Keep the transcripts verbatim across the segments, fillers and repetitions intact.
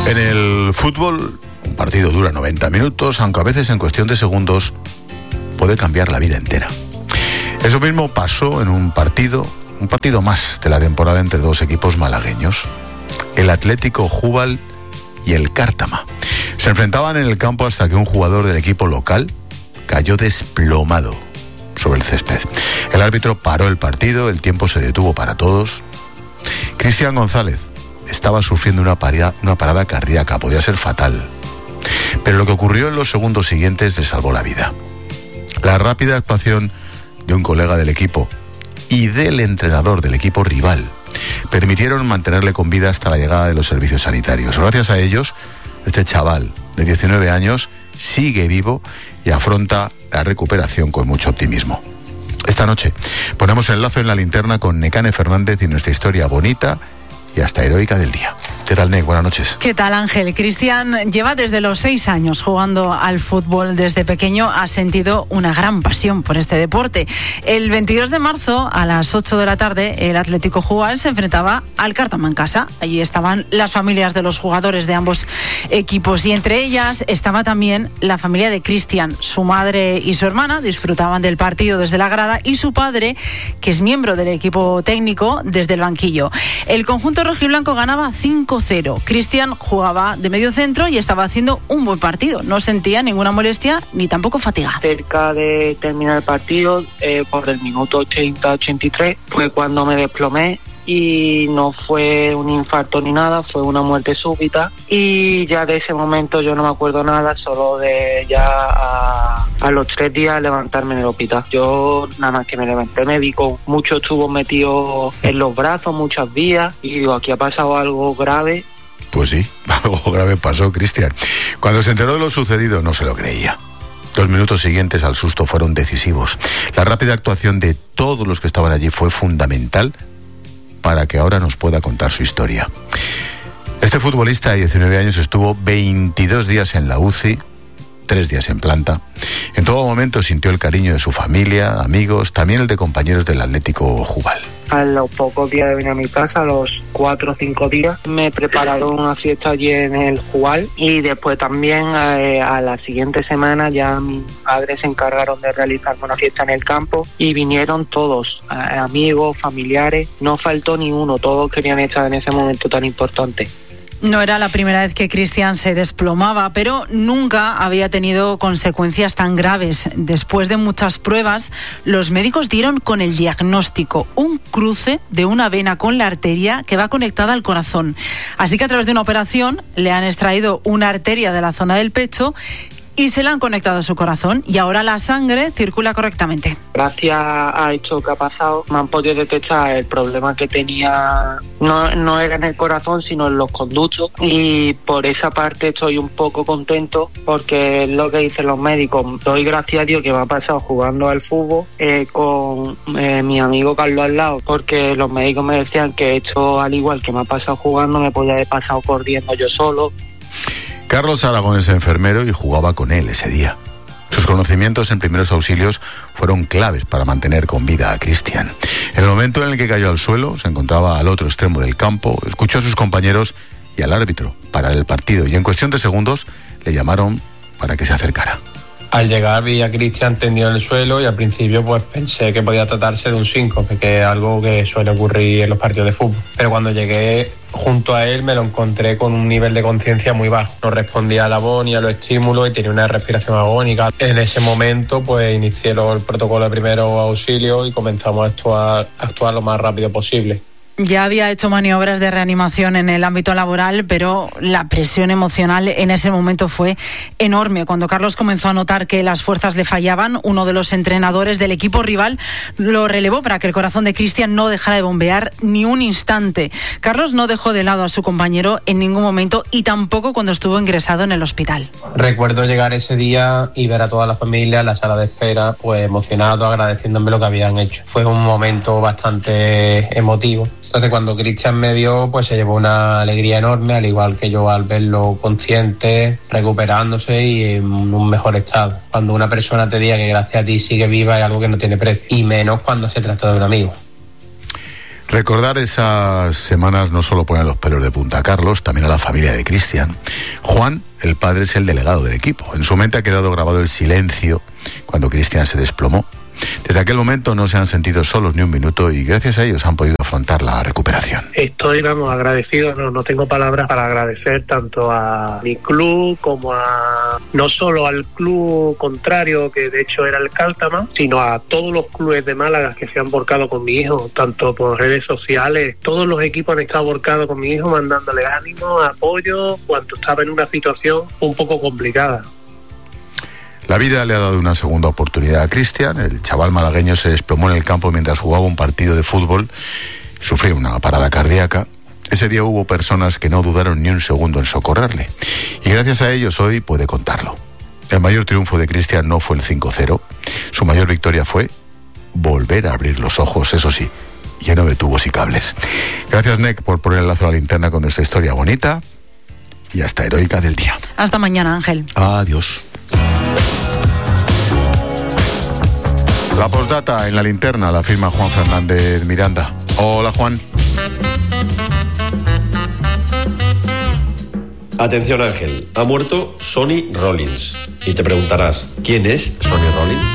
En el fútbol, un partido dura noventa minutos, aunque a veces en cuestión de segundos puede cambiar la vida entera. Eso mismo pasó en un partido, un partido más de la temporada entre dos equipos malagueños, el Atlético Jubal y el Cártama. Se enfrentaban en el campo hasta que un jugador del equipo local cayó desplomado sobre el césped. El árbitro paró el partido, el tiempo se detuvo para todos. Cristian González estaba sufriendo una parada, una parada cardíaca, podía ser fatal. Pero lo que ocurrió en los segundos siguientes le salvó la vida. La rápida actuación de un colega del equipo y del entrenador del equipo rival permitieron mantenerle con vida hasta la llegada de los servicios sanitarios. Gracias a ellos, este chaval de diecinueve años sigue vivo y afronta la recuperación con mucho optimismo. Esta noche ponemos el lazo en la linterna con Nekane Fernández y nuestra historia bonita y hasta heroica del día. ¿Qué tal, Nek? Buenas noches. ¿Qué tal, Ángel? Cristian lleva desde los seis años jugando al fútbol. Desde pequeño ha sentido una gran pasión por este deporte. El veintidós de marzo, a las ocho de la tarde, el Atlético Jubal se enfrentaba al Cártama en casa. Allí estaban las familias de los jugadores de ambos equipos y entre ellas estaba también la familia de Cristian. Su madre y su hermana disfrutaban del partido desde la grada y su padre, que es miembro del equipo técnico, desde el banquillo. El conjunto rojiblanco ganaba cinco cero. Cristian jugaba de medio centro y estaba haciendo un buen partido. No sentía ninguna molestia ni tampoco fatiga. Cerca de terminar el partido, eh, por el minuto ochenta ochenta y tres, fue cuando me desplomé y no fue un infarto ni nada, fue una muerte súbita y ya de ese momento yo no me acuerdo nada, solo de ya a, a los tres días levantarme en el hospital. Yo nada más que me levanté me vi con muchos tubos metidos en los brazos, muchas vías y digo, aquí ha pasado algo grave. Pues sí, algo grave pasó, Cristian. Cuando se enteró de lo sucedido no se lo creía. Los minutos siguientes al susto fueron decisivos. La rápida actuación de todos los que estaban allí fue fundamental para que ahora nos pueda contar su historia. Este futbolista de diecinueve años estuvo veintidós días en la U C I, tres días en planta. En todo momento sintió el cariño de su familia, amigos, también el de compañeros del Atlético Jubal. A los pocos días de venir a mi casa, a los cuatro o cinco días, me prepararon una fiesta allí en el Jubal y después también eh, a la siguiente semana ya mis padres se encargaron de realizar una fiesta en el campo y vinieron todos, eh, amigos, familiares, no faltó ni uno, todos querían estar en ese momento tan importante. No era la primera vez que Cristian se desplomaba, pero nunca había tenido consecuencias tan graves. Después de muchas pruebas, los médicos dieron con el diagnóstico, un cruce de una vena con la arteria que va conectada al corazón. Así que a través de una operación le han extraído una arteria de la zona del pecho y se la han conectado a su corazón y ahora la sangre circula correctamente. Gracias a esto que ha pasado me han podido detectar el problema que tenía, no, no era en el corazón sino en los conductos y por esa parte estoy un poco contento porque es lo que dicen los médicos. Doy gracias a Dios que me ha pasado jugando al fútbol eh, con eh, mi amigo Carlos al lado, porque los médicos me decían que esto al igual que me ha pasado jugando me podía haber pasado corriendo yo solo. Carlos Aragón es enfermero y jugaba con él ese día. Sus conocimientos en primeros auxilios fueron claves para mantener con vida a Cristian. En el momento en el que cayó al suelo, se encontraba al otro extremo del campo, escuchó a sus compañeros y al árbitro parar el partido y en cuestión de segundos le llamaron para que se acercara. Al llegar vi a Cristian tendido en el suelo y al principio pues pensé que podía tratarse de un síncope, que es algo que suele ocurrir en los partidos de fútbol. Pero cuando llegué junto a él me lo encontré con un nivel de conciencia muy bajo. No respondía a la voz ni a los estímulos y tenía una respiración agónica. En ese momento pues inicié el protocolo de primero auxilio y comenzamos a actuar, a actuar lo más rápido posible. Ya había hecho maniobras de reanimación en el ámbito laboral, pero la presión emocional en ese momento fue enorme. Cuando Carlos comenzó a notar que las fuerzas le fallaban, uno de los entrenadores del equipo rival lo relevó para que el corazón de Cristian no dejara de bombear ni un instante. Carlos no dejó de lado a su compañero en ningún momento y tampoco cuando estuvo ingresado en el hospital. Recuerdo llegar ese día y ver a toda la familia en la sala de espera, pues emocionado, agradeciéndome lo que habían hecho. Fue un momento bastante emotivo. Entonces cuando Cristian me vio, pues se llevó una alegría enorme, al igual que yo al verlo consciente, recuperándose y en un mejor estado. Cuando una persona te diga que gracias a ti sigue viva es algo que no tiene precio, y menos cuando se trata de un amigo. Recordar esas semanas no solo pone los pelos de punta a Carlos, también a la familia de Cristian. Juan, el padre, es el delegado del equipo. En su mente ha quedado grabado el silencio cuando Cristian se desplomó. Desde aquel momento no se han sentido solos ni un minuto y gracias a ellos han podido afrontar la recuperación. Estoy, vamos, agradecido, no, no tengo palabras para agradecer tanto a mi club como a, no solo al club contrario, que de hecho era el Cáltama, sino a todos los clubes de Málaga que se han volcado con mi hijo, tanto por redes sociales. Todos los equipos han estado volcados con mi hijo, mandándole ánimo, apoyo, cuando estaba en una situación un poco complicada. La vida le ha dado una segunda oportunidad a Cristian. El chaval malagueño se desplomó en el campo mientras jugaba un partido de fútbol. Sufrió una parada cardíaca. Ese día hubo personas que no dudaron ni un segundo en socorrerle. Y gracias a ellos hoy puede contarlo. El mayor triunfo de Cristian no fue el cinco cero. Su mayor victoria fue volver a abrir los ojos, eso sí, lleno de tubos y cables. Gracias, N E C, por poner el lazo a la linterna con nuestra historia bonita y hasta heroica del día. Hasta mañana, Ángel. Adiós. La postdata en la linterna la firma Juan Fernández Miranda. Hola, Juan. Atención, Ángel. Ha muerto Sonny Rollins. Y te preguntarás, ¿quién es Sonny Rollins?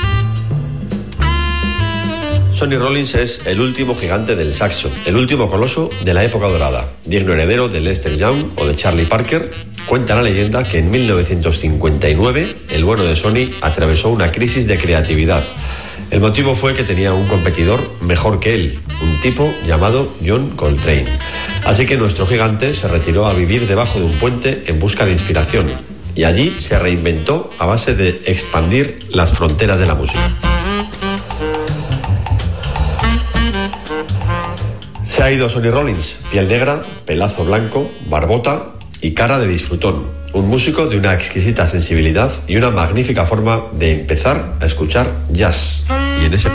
Sonny Rollins es el último gigante del saxo, el último coloso de la época dorada, digno heredero de Lester Young o de Charlie Parker. Cuenta la leyenda que en mil novecientos cincuenta y nueve el bueno de Sonny atravesó una crisis de creatividad. El motivo fue que tenía un competidor mejor que él, un tipo llamado John Coltrane. Así que nuestro gigante se retiró a vivir debajo de un puente en busca de inspiración, y allí se reinventó a base de expandir las fronteras de la música. Se ha ido Sonny Rollins, piel negra, pelazo blanco, barbota y cara de disfrutón. Un músico de una exquisita sensibilidad y una magnífica forma de empezar a escuchar jazz. Y en ese